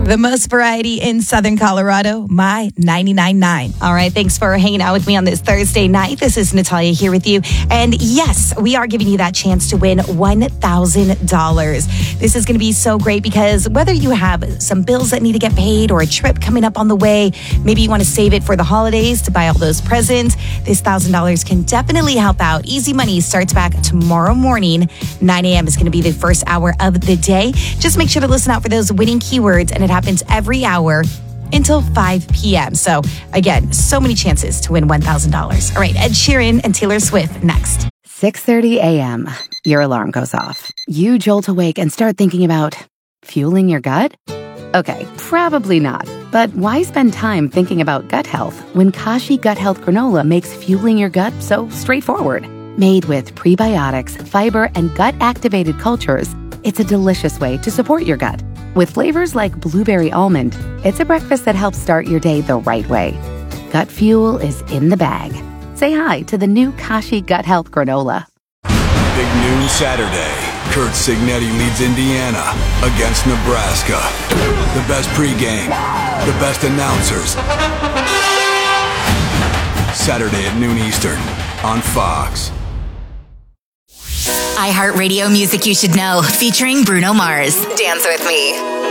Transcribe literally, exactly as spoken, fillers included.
The most variety in Southern Colorado, my ninety-nine point nine. All right, thanks for hanging out with me on this Thursday night. This is Natalia here with you. And yes, we are giving you that chance to win one thousand dollars. This is going to be so great because whether you have some bills that need to get paid or a trip coming up on the way, maybe you want to save it for the holidays to buy all those presents, this one thousand dollars can definitely help out. Easy Money starts back tomorrow morning. nine a.m. is going to be the first hour of the day. Just make sure to listen out for those winning keywords, and it happens every hour until five p.m. So again, so many chances to win one thousand dollars. All right, Ed Sheeran and Taylor Swift next. six thirty a.m. Your alarm goes off. You jolt awake and start thinking about fueling your gut? Okay, probably not. But why spend time thinking about gut health when Kashi Gut Health Granola makes fueling your gut so straightforward? Made with prebiotics, fiber, and gut-activated cultures, it's a delicious way to support your gut. With flavors like blueberry almond, it's a breakfast that helps start your day the right way. Gut fuel is in the bag. Say hi to the new Kashi Gut Health Granola. Big noon Saturday. Kurt Signetti leads Indiana against Nebraska. The best pregame, the best announcers. Saturday at noon Eastern on Fox. iHeartRadio music you should know, featuring Bruno Mars. Dance with me.